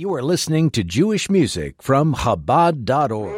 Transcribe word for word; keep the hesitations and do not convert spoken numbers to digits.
You are listening to Jewish music from Chabad dot org.